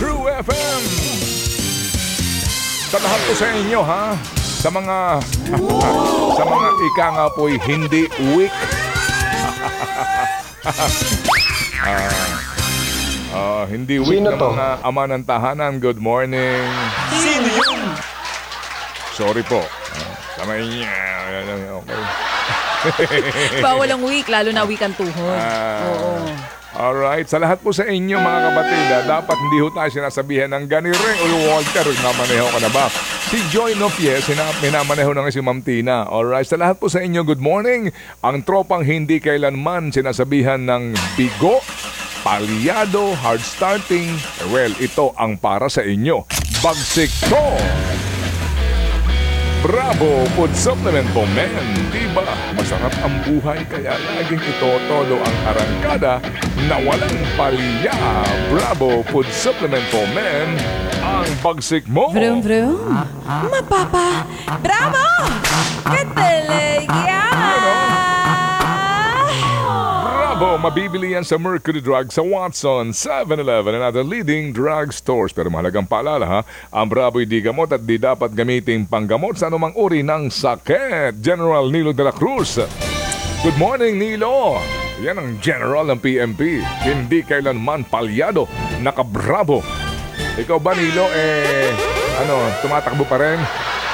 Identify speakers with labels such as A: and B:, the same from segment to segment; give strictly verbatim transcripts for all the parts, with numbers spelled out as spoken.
A: True F M. Sa lahat po sa inyo, ha? Sa mga sa mga ika nga po'y hindi weak. uh, uh, hindi weak
B: Sino
A: na
B: to?
A: mga ama ng tahanan. Good morning.
B: Sino yun?
A: Sorry po. Uh, Kamay niya. Okay.
C: Bawal ang week, lalo na week ang tuhod.
A: Ah.
C: Oo.
A: Alright, sa lahat po sa inyo mga kapatid, ah, dapat hindi ho tayo sinasabihan ng ganire o Walter, namaneho ka na ba? Si Joy Nofie, minamaneho na nga si Ma'am Tina. Alright, sa lahat po sa inyo, good morning. Ang tropang hindi kailanman sinasabihan ng bigo, palyado, hard starting, well, ito ang para sa inyo. Bagsik to! Bravo Food Supplement po, men. Diba, masarap ang buhay kaya laging itotodo ang arangkada na walang palya. Bravo Food Supplement po, men. Ang bagsik mo.
C: Vroom, vroom. Mapapa. Bravo! Kataligya!
A: Bravo! Mabibili yan sa Mercury Drug sa Watson, seven eleven and other leading drug stores. Pero mahalagang paalala, ha, ang Bravo'y di gamot at di dapat gamitin panggamot sa anumang uri ng sakit. General Nilo de la Cruz. Good morning, Nilo. Yan ang General ng P M P. Hindi kailanman palyado. Naka-Bravo. Ikaw ba, Nilo, eh, ano, tumatakbo pa rin?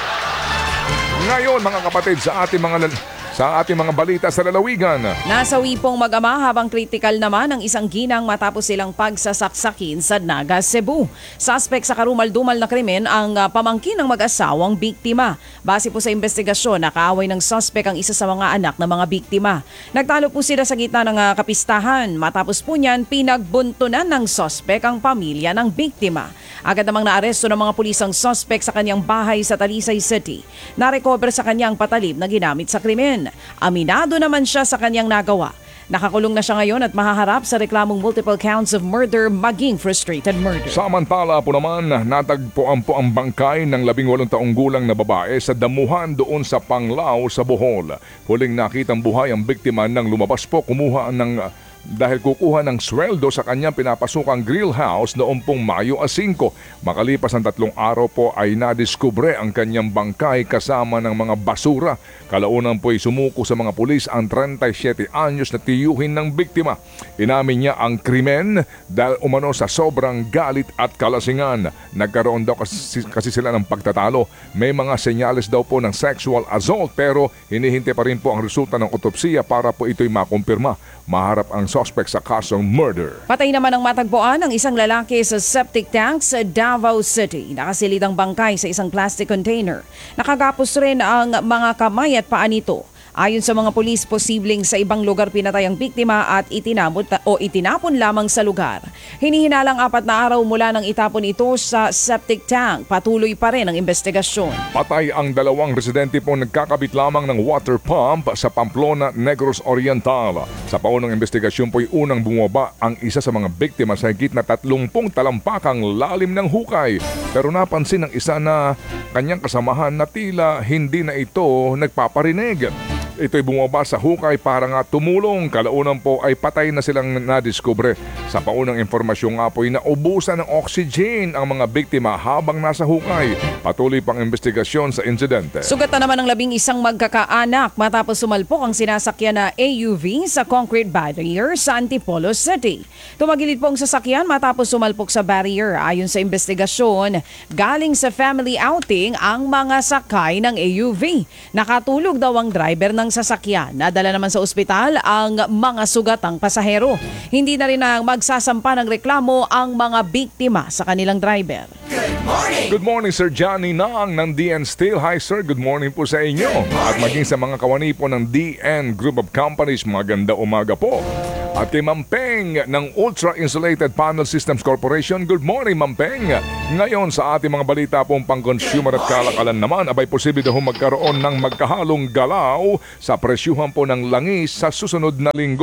A: Ngayon, mga kapatid, sa ating mga sa ating mga balita sa lalawigan.
C: Nasawi pong mag-ama habang kritikal naman ang isang ginang matapos silang pagsasaksakin sa Naga, Cebu. Suspect sa karumal-dumal na krimen ang uh, pamangkin ng mag-asawang biktima. Base po sa investigasyon, nakaaway ng suspect ang isa sa mga anak ng mga biktima. Nagtalo po sila sa gitna ng uh, kapistahan. Matapos po niyan, pinagbuntunan ng suspect ang pamilya ng biktima. Agad namang naaresto ng mga pulis ang suspect sa kanyang bahay sa Talisay City. Narecover sa kanyang patalib na ginamit sa krimen. Aminado naman siya sa kanyang nagawa. Nakakulong na siya ngayon at mahaharap sa reklamong multiple counts of murder maging frustrated murder.
A: Samantala po naman, natagpuan po ang bangkay ng labing walong taong gulang na babae sa damuhan doon sa Panglao sa Bohol. Huling nakitang buhay ang biktima nang lumabas po kumuha ng dahil kukuha ng sweldo sa kanyang pinapasukang grill house noong pong Mayo singko. Makalipas ang tatlong araw po ay nadiskubre ang kanyang bangkay kasama ng mga basura. Kalaunan po ay sumuko sa mga pulis ang thirty-seven anyos na tiyuhin ng biktima. Inamin niya ang krimen dahil umano sa sobrang galit at kalasingan. Nagkaroon daw kasi, kasi sila ng pagtatalo. May mga senyales daw po ng sexual assault pero hinihintay pa rin po ang resulta ng otopsiya para po ito'y makumpirma. Maharap ang suspect sa kasong murder.
C: Patay naman ang matagpuan ng isang lalaki sa septic tank sa Davao City. Nakasilid ang bangkay sa isang plastic container. Nakagapos rin ang mga kamay at paa nito. Ayon sa mga pulis, posibleng sa ibang lugar pinatay ang biktima at itinamot o itinapon lamang sa lugar. Hinihinalang apat na araw mula nang itapon ito sa septic tank. Patuloy pa rin ang investigasyon.
A: Patay ang dalawang residente po nagkakabit lamang ng water pump sa Pamplona, Negros Oriental. Sa paunang investigasyon po'y unang bumaba ang isa sa mga biktima sa higit na tatlumpung talampakang lalim ng hukay. Pero napansin ng isa na kanyang kasamahan na tila hindi na ito nagpaparinig. Ito'y bumaba sa hukay para nga tumulong. Kalaunan po ay patay na silang nadiskubre. Sa paunang informasyon nga po ay naubusan ng oxygen ang mga biktima habang nasa hukay. Patuloy pang investigasyon sa insidente.
C: Sugatan naman ng labing isang magkakaanak matapos sumalpok ang sinasakyan na A U V sa concrete barrier sa Antipolo City. Tumagilid po ang sasakyan matapos sumalpok sa barrier. Ayon sa investigasyon, galing sa family outing ang mga sakay ng A U V. Nakatulog daw ang driver ng sasakyan. Nadala naman sa ospital ang mga sugatang pasahero. Hindi na rin na magsasampa ng reklamo ang mga biktima sa kanilang driver.
B: Good morning!
A: Good morning, Sir Johnny Nang ng D N Steel. Hi, sir. Good morning po sa inyo. At maging sa mga kawani po ng D N Group of Companies, maganda umaga po. At kay Ma'am Peng ng Ultra Insulated Panel Systems Corporation, good morning, Ma'am Peng. Ngayon sa ating mga balita pong pang-consumer at kalakalan naman, abay posible daw magkaroon ng magkahalong galaw sa presyuhan po ng langis sa susunod na linggo.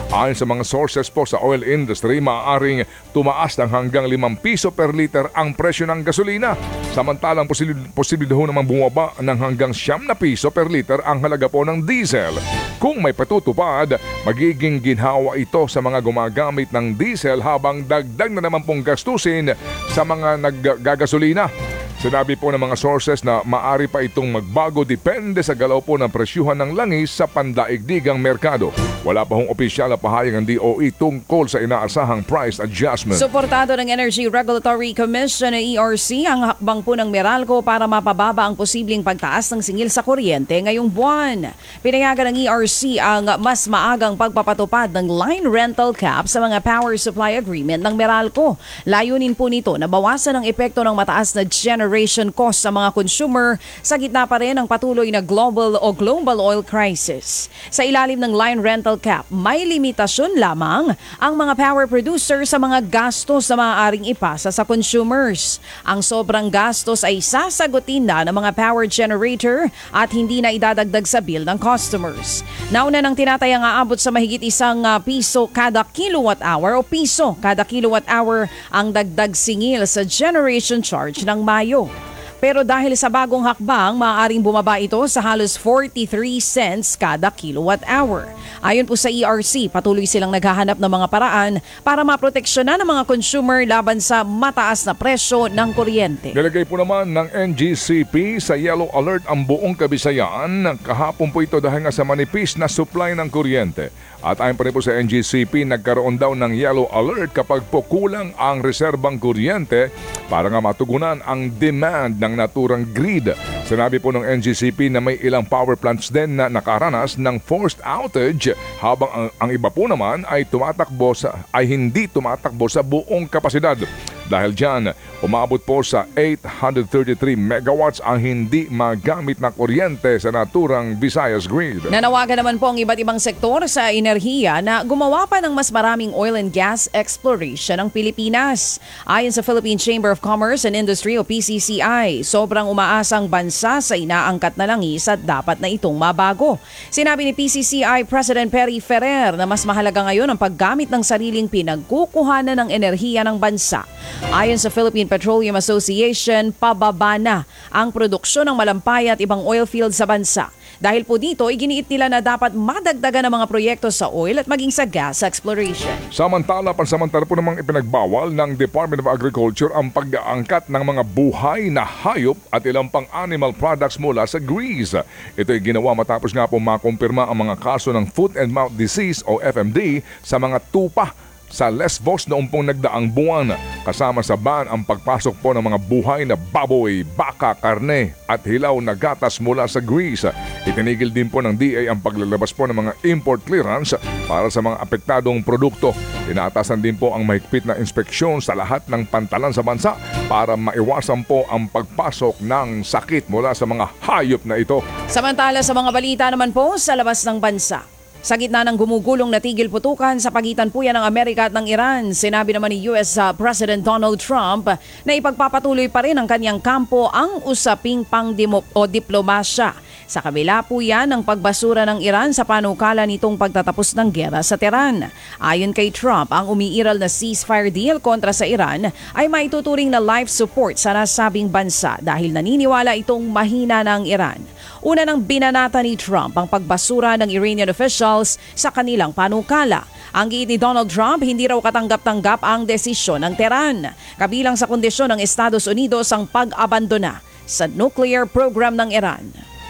A: Ayon sa mga sources po sa oil industry, maaaring tumaas ng hanggang limang piso per liter ang presyo ng gasolina. Samantalang posible, posible ho namang bumaba ng hanggang siyam na piso per liter ang halaga po ng diesel. Kung may patutupad, magiging ginhawa ito sa mga gumagamit ng diesel habang dagdag na naman pong gastusin sa mga naggagasolina. Sinabi po ng mga sources na maari pa itong magbago depende sa galaw po ng presyuhan ng langis sa pandaigdigang merkado. Wala pa hong opisyal na pahayag ng D O E tungkol sa inaasahang price adjustment.
C: Suportado ng Energy Regulatory Commission na E R C ang hakbang po ng Meralco para mapababa ang posibleng pagtaas ng singil sa kuryente ngayong buwan. Pinayagan ng E R C ang mas maagang pagpapatupad ng line rental cap sa mga power supply agreement ng Meralco. Layunin po nito na bawasan ang epekto ng mataas na generation cost sa mga consumer sa gitna pa rin ng patuloy na global o global oil crisis. Sa ilalim ng line rental cap, may limitasyon lamang ang mga power producer sa mga gastos na maaaring ipasa sa consumers. Ang sobrang gastos ay sasagutin na ng mga power generator at hindi na idadagdag sa bill ng customers. Nauna nang tinatayang aabot sa mahigit isang uh, piso kada kilowatt hour o piso kada kilowatt hour ang dagdag singil sa generation charge ng Mayo. Pero dahil sa bagong hakbang, maaaring bumaba ito sa halos forty-three cents kada kilowatt hour. Ayon po sa E R C, patuloy silang naghahanap ng mga paraan para maproteksyonan ng mga consumer laban sa mataas na presyo ng kuryente.
A: Nilagay po naman ng N G C P sa yellow alert ang buong Kabisayan. Kahapon po ito dahil nga sa manipis na supply ng kuryente. At ayon pa rin po sa N G C P, nagkaroon daw ng yellow alert kapag po kulang ang reserbang kuryente para nga matugunan ang demand ng naturang grid. Sinabi po ng N G C P na may ilang power plants din na nakaranas ng forced outage habang ang, ang iba po naman ay tumatakbo sa ay hindi tumatakbo sa buong kapasidad. Dahil dyan, umabot po sa eight hundred thirty-three megawatts ang hindi magamit na kuryente sa naturang Visayas grid.
C: Nanawagan naman po ang iba't ibang sektor sa enerhiya na gumawa pa ng mas maraming oil and gas exploration ng Pilipinas. Ayon sa Philippine Chamber of Commerce and Industry o P C C I, sobrang umaasang bansa sa inaangkat na langis at dapat na itong mabago. Sinabi ni P C C I President Perry Ferrer na mas mahalaga ngayon ang paggamit ng sariling pinagkukuhanan ng enerhiya ng bansa. Ayon sa Philippine Petroleum Association, pababa na ang produksyon ng malampay at ibang oil fields sa bansa. Dahil po dito, iginiit nila na dapat madagdagan ang mga proyekto sa oil at maging sa gas exploration.
A: Samantala, pansamantala po namang ipinagbawal ng Department of Agriculture ang pag-aangkat ng mga buhay na hayop at ilang pang animal products mula sa Greece. Ito ay ginawa matapos nga po makumpirma ang mga kaso ng foot and mouth disease o F M D sa mga tupa sa Lesbos noong pong nagdaang buwan. Kasama sa ban ang pagpasok po ng mga buhay na baboy, baka, karne at hilaw na gatas mula sa Greece. Itinigil din po ng D A ang paglalabas po ng mga import clearance para sa mga apektadong produkto. Inaatasan din po ang mahigpit na inspeksyon sa lahat ng pantalan sa bansa para maiwasan po ang pagpasok ng sakit mula sa mga hayop na ito.
C: Samantala sa mga balita naman po sa labas ng bansa. Sa gitna ng gumugulong na tigil putukan sa pagitan po yan ng Amerika at ng Iran, sinabi naman ni U S uh, President Donald Trump na ipagpapatuloy pa rin ng kanyang kampo ang usaping pang-dimo o diplomasya. Sa kabila po yan ang pagbasura ng Iran sa panukala nitong pagtatapos ng gera sa Tehran. Ayon kay Trump, ang umiiral na ceasefire deal kontra sa Iran ay maituturing na life support sa nasabing bansa dahil naniniwala itong mahina ng Iran. Una nang binanata ni Trump ang pagbasura ng Iranian officials sa kanilang panukala. Ang giit ni Donald Trump, hindi raw katanggap-tanggap ang desisyon ng Tehran. Kabilang sa kondisyon ng Estados Unidos ang pag-abandona sa nuclear program ng Iran.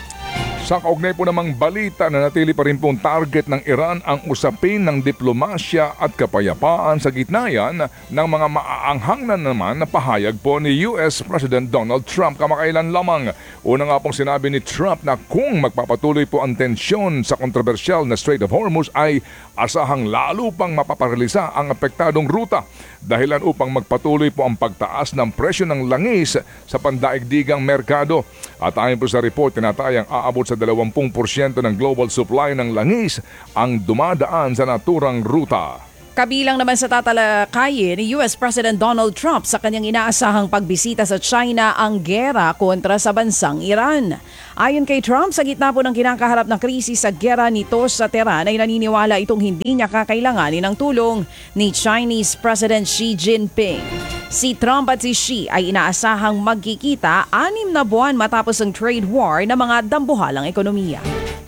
A: Sa kaugnay po namang balita na natili pa rin pong target ng Iran ang usapin ng diplomasya at kapayapaan sa gitna yan ng mga maaanghang na naman na pahayag po ni U S President Donald Trump kamakailan lamang. Una nga pong sinabi ni Trump na kung magpapatuloy po ang tensyon sa kontrobersyal na Strait of Hormuz ay asahang lalo pang mapaparalisa ang apektadong ruta. Dahilan upang magpatuloy po ang pagtaas ng presyo ng langis sa pandaigdigang merkado. At ayon po sa report, tinatayang aabot sa dalawampu porsyento ng global supply ng langis ang dumadaan sa naturang ruta.
C: Kabilang naman sa tatalakayin ni U S President Donald Trump sa kanyang inaasahang pagbisita sa China ang gera kontra sa bansang Iran. Ayon kay Trump, sa gitna po ng kinakaharap na krisis sa gera nito sa Tehran ay naniniwala itong hindi niya kakailanganin ng tulong ni Chinese President Xi Jinping. Si Trump at si Xi ay inaasahang magkikita anim na buwan matapos ang trade war ng mga dambuhalang ekonomiya.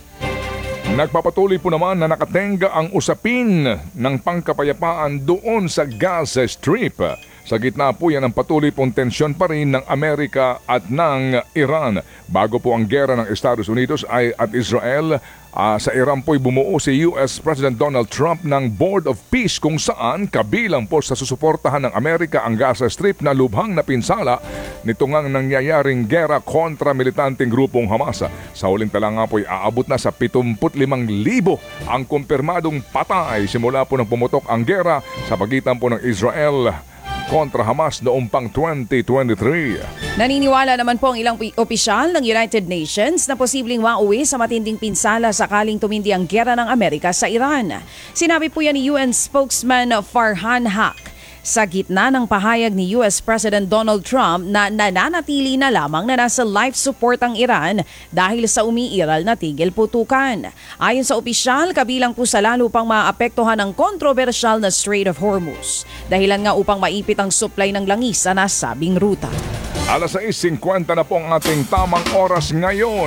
A: Nagpapatuloy po naman na nakatenga ang usapin ng pangkapayapaan doon sa Gaza Strip. Sa gitna po yan ang patuloy pong tensyon pa rin ng Amerika at ng Iran. Bago po ang gera ng Estados Unidos ay at Israel, uh, sa Iran po'y bumuo si U S President Donald Trump ng Board of Peace kung saan kabilang po sa susuportahan ng Amerika ang Gaza Strip na lubhang napinsala nito ngang nangyayaring gera kontra militanteng grupong Hamas. Sa huling tala nga po'y aabot na sa pitumpu't limang libo ang kumpirmadong patay simula po nang pumutok ang gera sa pagitan po ng Israel kontra Hamas noong pang twenty twenty-three.
C: Naniniwala naman po ang ilang opisyal ng United Nations na posibleng mauwi sa matinding pinsala sakaling tumindi ang gera ng Amerika sa Iran. Sinabi po yan ni U N spokesman Farhan Haq sa gitna ng pahayag ni U S President Donald Trump na nananatili na lamang na nasa life support ang Iran dahil sa umiiral na tigil putukan. Ayon sa opisyal, kabilang po sa lalo pang maapektuhan ng kontrobersyal na Strait of Hormuz. Dahilan nga upang maipit ang supply ng langis sa nasabing ruta.
A: alas sais singkwenta na po ang ating tamang oras ngayon.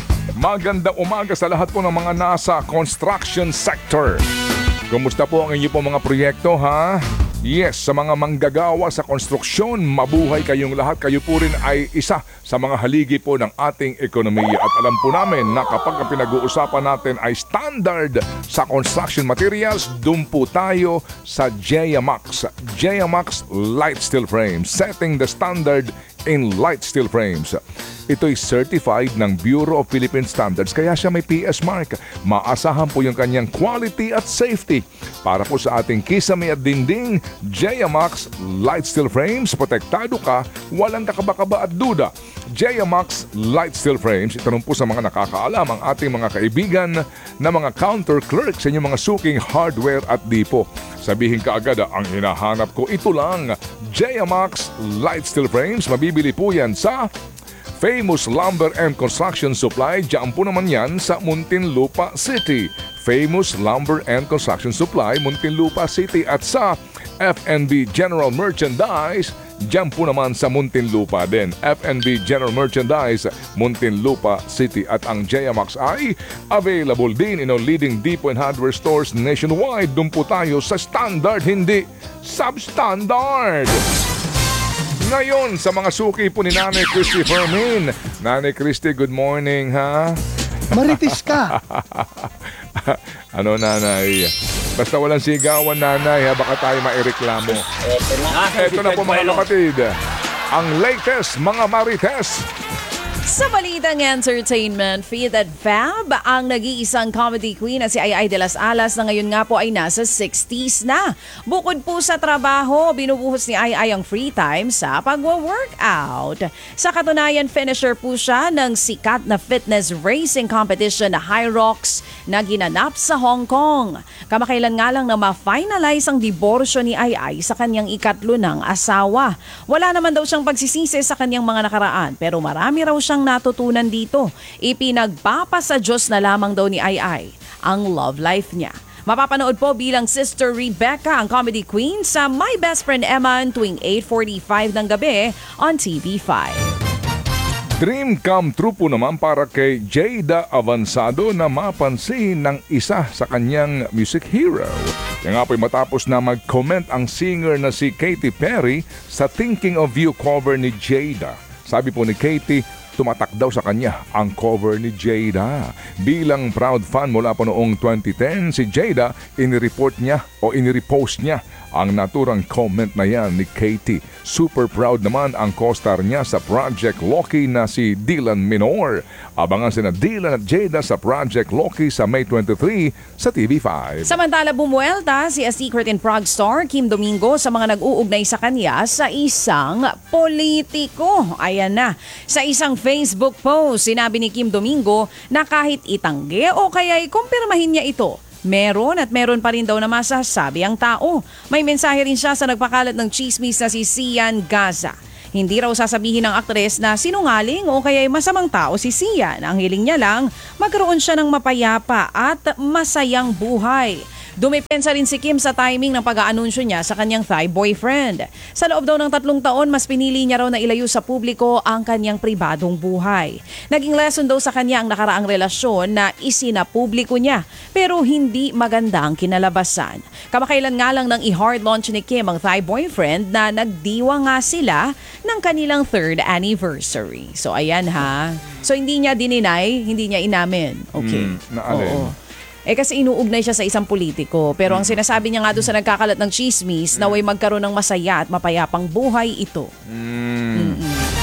A: Maganda umaga sa lahat po ng mga nasa construction sector. Kumusta po ang inyo po mga proyekto, ha? Yes, sa mga manggagawa sa konstruksyon, mabuhay kayong lahat. Kayo po rin ay isa sa mga haligi po ng ating ekonomiya. At alam po namin na kapag ang pinag-uusapan natin ay standard sa construction materials, doon po tayo sa Jayamax. Jayamax Light Steel Frames, setting the standard in light steel frames. Ito'y certified ng Bureau of Philippine Standards kaya siya may P S mark. Maasahan po yung kanyang quality at safety. Para po sa ating kisame at dingding, Jayamax Light Steel Frames, protektado ka, walang kakaba-kaba at duda. Jayamax Light Steel Frames, itanong po sa mga nakakaalam ang ating mga kaibigan na mga counter clerks sa inyong mga suking hardware at dipo. Sabihin ka agad, ang hinahanap ko ito lang, Jayamax Light Steel Frames. Mabibili po yan sa Famous Lumber and Construction Supply. Diyan po naman yan sa Muntinlupa City. Famous Lumber and Construction Supply, Muntinlupa City. At sa F and B General Merchandise, diyan po naman sa Muntinlupa din. F and B General Merchandise, Muntinlupa City. At ang Jayamax ay available din in our leading depot and hardware stores nationwide. Doon po tayo sa standard, hindi substandard. Ngayon, sa mga suki po ni Nanay Christy Fermin. Nanay Christy, good morning, ha?
D: Maritis ka.
A: Ano, Nanay? Basta walang sigawan, Nanay, ha? Baka tayo maireklamo. Ito na po, mga kapatid. Ang latest, mga Marites.
C: Sa balitang entertainment, Faith Fab, ang nag-iisang comedy queen na si Ai Ai de las Alas na ngayon nga po ay nasa sixties na. Bukod po sa trabaho, binubuhos ni Ai Ai ang free time sa pagwa-workout. Sa katunayan, finisher po siya ng sikat na fitness racing competition na High Rocks na ginanap sa Hong Kong. Kamakailan nga lang na ma-finalize ang diborsyo ni Ai Ai sa kanyang ikatlo ng asawa. Wala naman daw siyang pagsisisi sa kanyang mga nakaraan pero marami raw siyang natutunan dito. Ipinagpapasa Diyos na lamang daw ni Ai Ai ang love life niya. Mapapanood po bilang Sister Rebecca ang comedy queen sa My Best Friend Emma tuwing eight forty-five ng gabi on T V five.
A: Dream come true po naman para kay Jada Avansado na mapansin ng isa sa kanyang music hero. Kaya nga po'y matapos na mag-comment ang singer na si Katy Perry sa Thinking of You cover ni Jada. Sabi po ni Katy, tumatak daw sa kanya ang cover ni Jada. Bilang proud fan mula po noong twenty ten, si Jada inireport niya o inirepost niya ang naturang comment na yan ni Katy. Super proud naman ang co-star niya sa Project Loki na si Dylan Minor. Abangan sina Dylan at Jada sa Project Loki sa May twenty-three sa T V five.
C: Samantala bumuelta si A Secret in Prague star Kim Domingo sa mga nag-uugnay sa kanya sa isang politiko. Ayan na. Sa isang Facebook post, sinabi ni Kim Domingo na kahit itanggi o kaya ikumpirmahin niya ito, Meron at meron pa rin daw na masasabi ang tao. May mensahe rin siya sa nagpakalat ng chismis na si Sian Gaza. Hindi raw sasabihin ng aktres na sinungaling o kaya'y masamang tao si Sian. Ang hiling niya lang, magkaroon siya ng mapayapa at masayang buhay. Dumipensa rin si Kim sa timing ng pag-aanunsyo niya sa kanyang Thai boyfriend. Sa loob daw ng tatlong taon, mas pinili niya raw na ilayo sa publiko ang kanyang pribadong buhay. Naging lesson daw sa kanya ang nakaraang relasyon na isinapubliko niya, pero hindi maganda ang kinalabasan. Kamakailan nga lang nang i-hard launch ni Kim ang Thai boyfriend na nagdiwa nga sila ng kanilang third anniversary. So ayan ha. So hindi niya dininay, hindi niya inamin. Okay.
A: Mm, naalin.
C: Oo. Eh kasi inuugnay siya sa isang politiko. Pero ang sinasabi niya nga doon sa nagkakalat ng chismis, naway magkaroon ng masaya at mapayapang buhay ito.
A: Mm.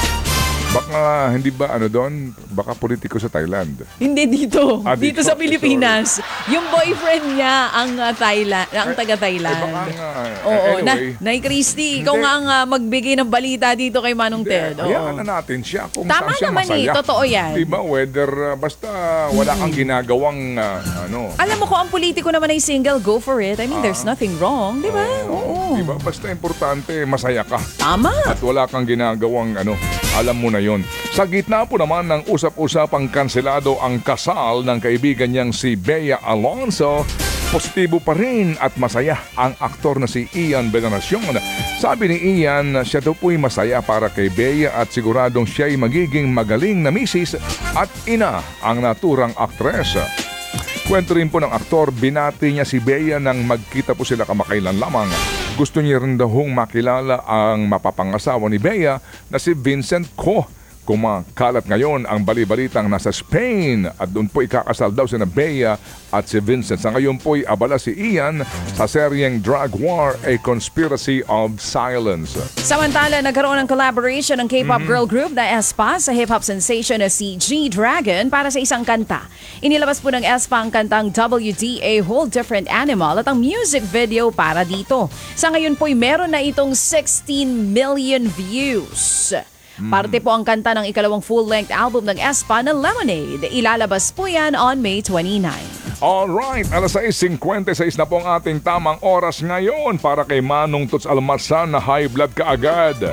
A: Baka hindi ba ano doon? Baka politiko sa Thailand.
C: Hindi dito.
A: Ah,
C: dito
A: dito.
C: sa Pilipinas. Yung boyfriend niya ang uh, Thailand, ang taga-Thailand.
A: Eh, baka nga, eh,
C: Oo,
A: anyway.
C: na, Nay Christy, ikaw
A: Hindi.
C: nga ang uh, magbigay ng balita dito kay Manong Ted. Oo.
A: Hayaan na natin siya kung
C: Tama
A: saan siya
C: naman
A: masaya.
C: eh, totoo yan.
A: Diba, whether uh, basta wala kang ginagawang uh, ano.
C: Alam mo kung ang politiko naman ay single, go for it. I mean, there's nothing wrong, di ba? Oo.
A: Diba, basta importante masaya ka.
C: Tama.
A: At wala kang ginagawang ano, alam mo na yon. Sa gitna po naman ng usap-usapang kanselado ang kasal ng kaibigan niyang si Bea Alonzo, positibo pa rin at masaya ang aktor na si Ian Veneracion. Sabi ni Ian, siya daw po'y masaya para kay Bea at siguradong siya'y magiging magaling na misis at ina ang naturang aktres. Kwento rin po ng aktor, binati niya si Bea nang magkita po sila kamakailan lamang. Gusto niya rin daw hong makilala ang mapapangasawa ni Bea na si Vincent Ko. Kumakalat ngayon ang bali-balitang nasa Spain at doon po ikakasal daw si Bea at si Vincent. Sa ngayon po'y abala si Ian sa seryeng Drag War, A Conspiracy of Silence.
C: Samantala, nagkaroon ng collaboration ng K-pop girl group na aespa sa hip-hop sensation na si G-Dragon para sa isang kanta. Inilabas po ng aespa ang kantang W D A Whole Different Animal at ang music video para dito. Sa ngayon po'y meron na itong sixteen million views. Parte po ang kanta ng ikalawang full-length album ng aespa na Lemonade. Ilalabas po yan on May twenty-ninth.
A: Alright, alas sais singkwenta-sais na po ang ating tamang oras ngayon para kay Manong Tots Almasan na high blood ka agad.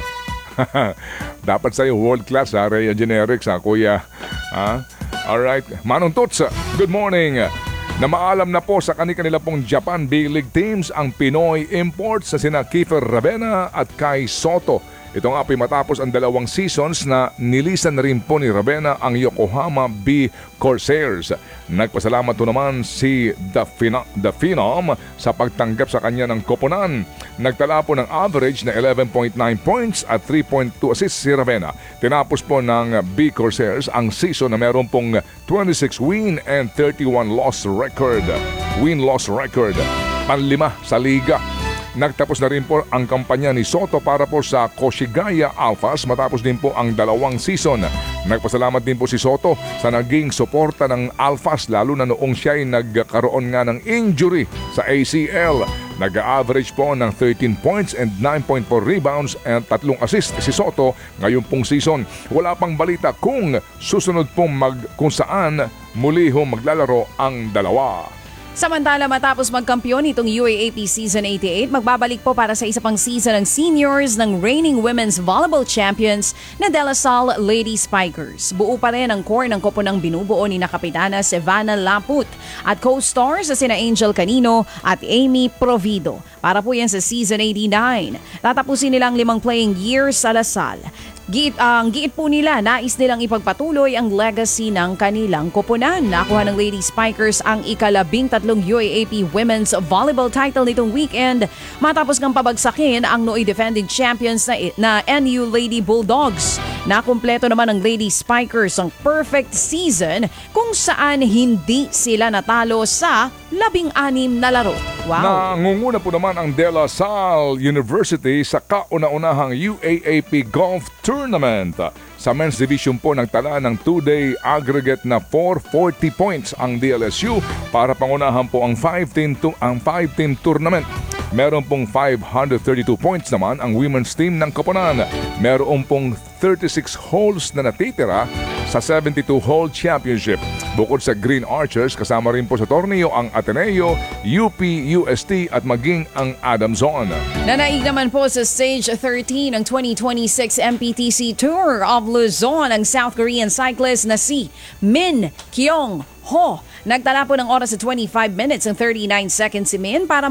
A: Dapat sa'yo world class ha, Rhea Generics ha, kuya. Ha? Alright, Manong Tots, good morning. Na maalam na po sa kanikanila pong Japan B-League teams ang Pinoy imports sa sina Kiefer Ravena at Kai Soto. Ito nga po'y matapos ang dalawang seasons na nilisan na rin po ni Ravena ang Yokohama B Corsairs. Nagpasalamat po naman si The, Phenom, The Phenom sa pagtanggap sa kanya ng koponan. Nagtala po ng average na eleven point nine points at three point two assists si Ravena. Tinapos po ng B Corsairs ang season na meron pong twenty-six win and thirty-one loss record. Win-loss record. Panlima sa liga. Nagtapos na rin po ang kampanya ni Soto para po sa Koshigaya Alphas matapos din po ang dalawang season. Nagpasalamat din po si Soto sa naging suporta ng Alphas lalo na noong siya ay nagkaroon nga ng injury sa A C L. Nag-average po ng thirteen points and nine point four rebounds and tatlong assist si Soto ngayon pong season. Wala pang balita kung susunod pong mag, kung saan muli ho maglalaro ang dalawa.
C: Samantala, matapos magkampiyon itong U A A P Season eighty-eight, magbabalik po para sa isa pang season ng seniors ng reigning women's volleyball champions na De La Salle Lady Spikers. Buo pa rin ang core ng koponang binubuo ni na Kapitana Sevana Laput at co-stars na sina Angel Canino at Amy Provido. Para po yan sa Season eighty-nine. Tatapusin nilang limang playing years sa La Salle. Giit, ang giit po nila, nais nilang ipagpatuloy ang legacy ng kanilang koponan. Nakuha ng Lady Spikers ang ikalabing tatlong U A A P Women's Volleyball title nitong weekend matapos ng pabagsakin ang nooy defending champions na, na N U Lady Bulldogs. Nakumpleto naman ng Lady Spikers ang perfect season kung saan hindi sila natalo sa labing-anim na laro. Wow!
A: Nangunguna po naman ang De La Salle University sa kauna-unahang U A A P Golf Tournament. Sa men's division po nagtala ng two-day aggregate na four hundred forty points ang D L S U para pangunahan po ang five-team to, ang five-team tournament. Meron pong five hundred thirty-two points naman ang women's team ng koponan. Meron pong thirty-six holes na natitira sa seventy-two hole championship. Bukod sa Green Archers, kasama rin po sa torneo ang Ateneo, U P, U S T at maging ang Adamson.
C: Nanaig naman po sa Stage thirteen ng twenty twenty-six M P T C Tour of Luzon ang South Korean cyclist na si Min Kyung Ho. Nagtala po ng oras sa twenty-five minutes and thirty-nine seconds si Min para